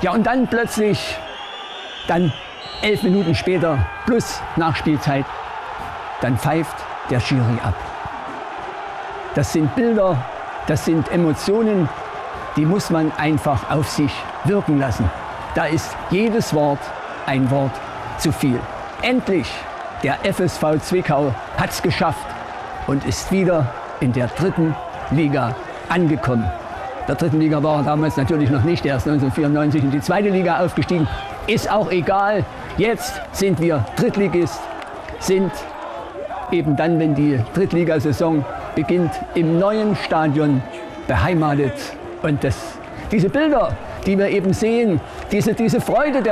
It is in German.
Ja, und dann plötzlich, 11 Minuten später, plus Nachspielzeit, dann pfeift der Schiri ab. Das sind Bilder, das sind Emotionen, die muss man einfach auf sich wirken lassen. Da ist jedes Wort ein Wort zu viel. Endlich, der FSV Zwickau hat es geschafft und ist wieder in der 3. Liga angekommen. Der 3. Liga war er damals natürlich noch nicht, er ist 1994 in die 2. Liga aufgestiegen. Ist auch egal, jetzt sind wir Drittligist, sind eben dann, wenn die Drittligasaison beginnt, im neuen Stadion beheimatet. Und diese Bilder, die wir eben sehen, diese Freude der